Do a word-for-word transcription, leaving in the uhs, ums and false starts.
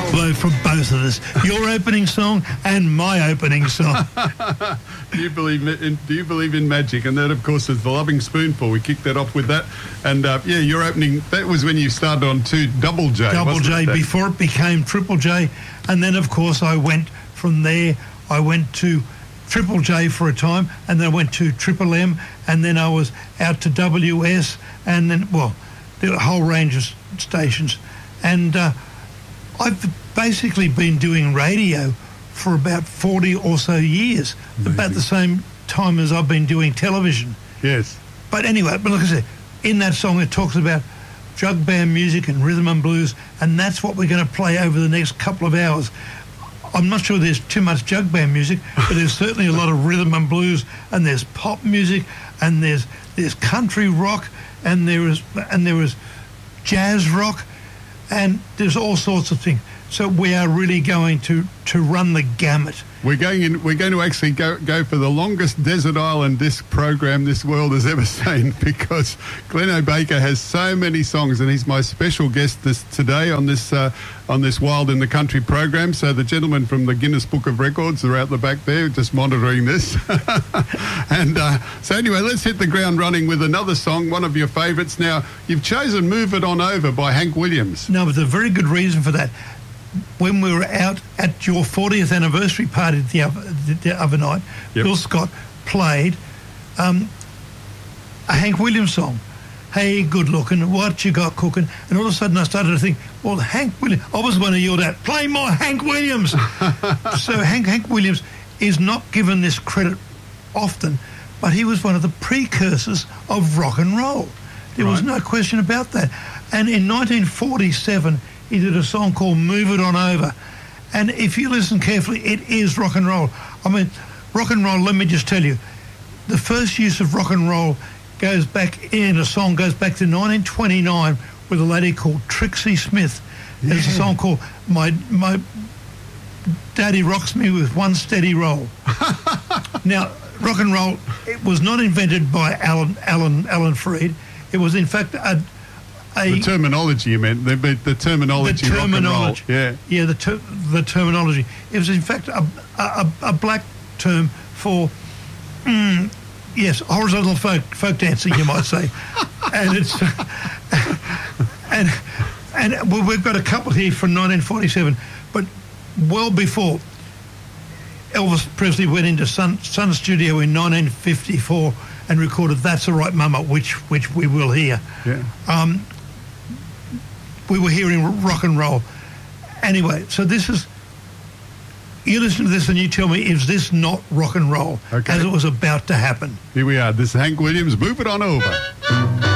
blow from both of us. Your opening song and my opening song. do you believe in, do you believe in magic? And that, of course, is The Loving Spoonful. We kicked that off with that. And, uh, yeah, your opening, that was when you started on two Double J, Double J, it, before it became Triple J. And then, of course, I went from there, I went to Triple J for a time, and then I went to Triple M, and then I was out to W S, and then, well, the whole range of stations. And uh, I've basically been doing radio for about forty or so years, Amazing. About the same time as I've been doing television. Yes. But anyway, but like I said, in that song it talks about jug band music and rhythm and blues, and that's what we're going to play over the next couple of hours. I'm not sure there's too much jug band music, but there's certainly a lot of rhythm and blues, and there's pop music, and there's there's country rock, and there is and there is jazz rock, and there's all sorts of things. So we are really going to, to run the gamut. We're going in. We're going to actually go go for the longest desert island disc program this world has ever seen, because Glenn Baker has so many songs, and he's my special guest this today on this uh, on this Wild in the Country program. So the gentlemen from the Guinness Book of Records are out the back there, just monitoring this. and uh, so anyway, let's hit the ground running with another song, one of your favourites. Now you've chosen "Move It On Over" by Hank Williams. No, there's a very good reason for that. When we were out at your fortieth anniversary party the other, the other night, yep. Bill Scott played um, a Hank Williams song. Hey, good looking, what you got cooking? And all of a sudden I started to think, well, Hank Williams, I was going to yell out, play more Hank Williams. So Hank, Hank Williams is not given this credit often, but he was one of the precursors of rock and roll. There right. was no question about that. And in nineteen forty-seven, he did a song called Move It On Over. And if you listen carefully, it is rock and roll. I mean, rock and roll, let me just tell you, the first use of rock and roll goes back in a song, goes back to nineteen twenty-nine with a lady called Trixie Smith. Yeah. There's a song called My My Daddy Rocks Me With One Steady Roll. Now, rock and roll, it was not invented by Alan Alan Alan Freed. It was, in fact, a A, the terminology you meant, the, the terminology, the terminology, rock and roll. yeah, yeah, the ter the terminology. It was in fact a a, a black term for, mm, yes, horizontal folk folk dancing, you might say, and it's and and well, we've got a couple here from nineteen forty-seven, but well before Elvis Presley went into Sun Sun Studio in nineteen fifty-four and recorded "That's All Right, Mama," which which we will hear. Yeah. Um, we were hearing rock and roll. Anyway, so this is, you listen to this and you tell me, is this not rock and roll? Okay. As it was about to happen. Here we are. This is Hank Williams, Move It On Over.